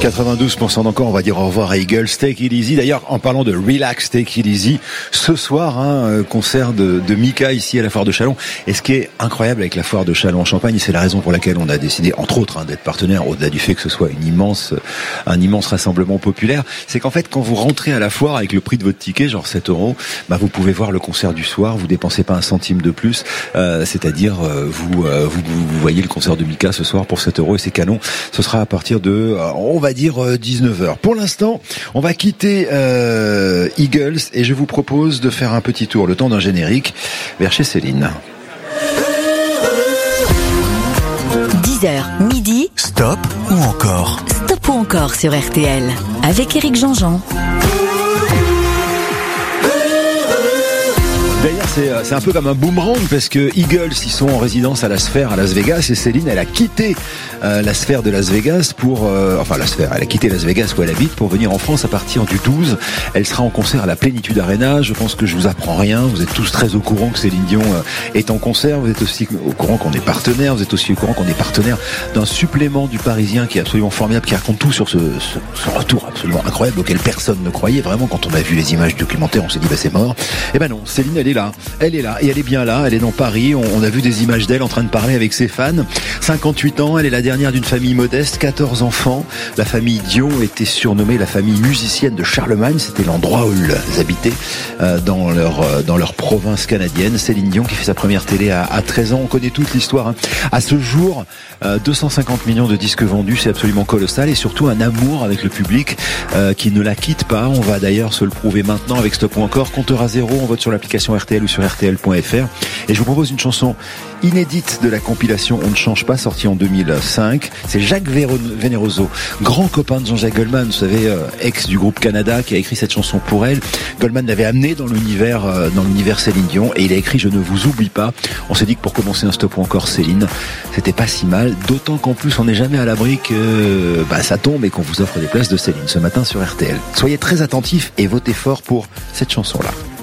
92% d'encore, on va dire au revoir à Eagles, Take It Easy. D'ailleurs, en parlant de Relax, Take It Easy, ce soir, concert de Mika ici à la Foire de Châlons. Et ce qui est incroyable avec la Foire de Châlons en Champagne, c'est la raison pour laquelle on a décidé, entre autres, d'être partenaire, au-delà du fait que ce soit un immense rassemblement populaire, c'est qu'en fait, quand vous rentrez à la foire avec le prix de votre ticket, genre 7 €, vous pouvez voir le concert du soir, vous dépensez pas un centime de plus, c'est-à-dire, vous voyez le concert de Mika ce soir pour 7 € et c'est canon. Ce sera à partir de, on va dire 19h. Pour l'instant, on va quitter Eagles et je vous propose de faire un petit tour, le temps d'un générique, vers chez Céline. 10h, midi. Stop ou encore? Stop ou encore sur RTL, avec Éric Jean-Jean. D'ailleurs, c'est un peu comme un boomerang parce que Eagles, ils sont en résidence à la Sphère à Las Vegas et Céline, elle a quitté la Sphère de Las Vegas elle a quitté Las Vegas où elle habite pour venir en France à partir du 12. Elle sera en concert à la Plénitude Arena. Je pense que je vous apprends rien. Vous êtes tous très au courant que Céline Dion est en concert. Vous êtes aussi au courant qu'on est partenaire. Vous êtes aussi au courant qu'on est partenaire d'un supplément du Parisien qui est absolument formidable, qui raconte tout sur ce retour absolument incroyable auquel personne ne croyait. Vraiment, quand on a vu les images documentaires, on s'est dit c'est mort. Eh ben non, Céline, elle est là et elle est bien là. Elle est dans Paris. On a vu des images d'elle en train de parler avec ses fans. 58 ans, elle est la dernière d'une famille modeste, 14 enfants. La famille Dion était surnommée la famille musicienne de Charlemagne. C'était l'endroit où ils habitaient dans leur province canadienne. Céline Dion qui fait sa première télé à 13 ans. On connaît toute l'histoire. À ce jour, 250 millions de disques vendus, c'est absolument colossal et surtout un amour avec le public qui ne la quitte pas. On va d'ailleurs se le prouver maintenant avec Stop ou encore. Compteur à zéro, on vote sur l'application RTL ou sur RTL.fr. Et je vous propose une chanson inédite de la compilation On ne change pas, sortie en 2005. C'est Jacques Veneroso, grand copain de Jean-Jacques Goldman, vous savez, ex du groupe Canada, qui a écrit cette chanson pour elle. Goldman l'avait amené dans l'univers Céline Dion et il a écrit Je ne vous oublie pas. On s'est dit que pour commencer un Stop ou encore Céline, c'était pas si mal, d'autant qu'en plus on n'est jamais à l'abri que ça tombe et qu'on vous offre des places de Céline ce matin sur RTL. Soyez très attentifs et votez fort pour cette chanson-là.